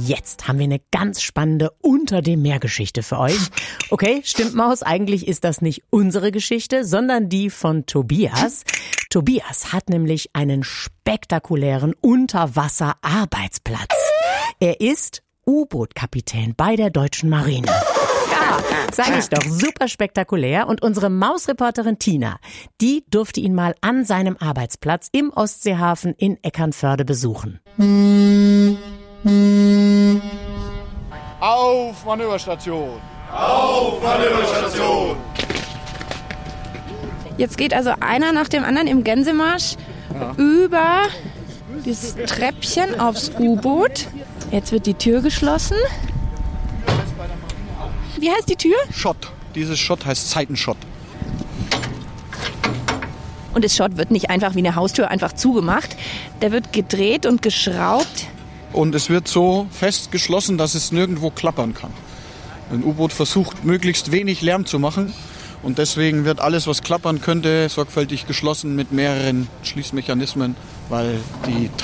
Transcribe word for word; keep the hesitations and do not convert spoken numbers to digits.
jetzt haben wir eine ganz spannende Unter-dem-Meer-Geschichte für euch. Okay, stimmt, Maus, eigentlich ist das nicht unsere Geschichte, sondern die von Tobias. Tobias hat nämlich einen spektakulären Unterwasser-Arbeitsplatz. Er ist U-Boot-Kapitän bei der Deutschen Marine. Ja, sag ich doch, super spektakulär. Und unsere Mausreporterin Tina, die durfte ihn mal an seinem Arbeitsplatz im Ostseehafen in Eckernförde besuchen. Auf Manöverstation! Auf Manöverstation! Jetzt geht also einer nach dem anderen im Gänsemarsch ja. über dieses Treppchen aufs U-Boot. Jetzt wird die Tür geschlossen. Wie heißt die Tür? Schott. Dieses Schott heißt Seitenschott. Und das Schott wird nicht einfach wie eine Haustür einfach zugemacht. Der wird gedreht und geschraubt. Und es wird so fest geschlossen, dass es nirgendwo klappern kann. Ein U-Boot versucht, möglichst wenig Lärm zu machen. Und deswegen wird alles, was klappern könnte, sorgfältig geschlossen mit mehreren Schließmechanismen, weil die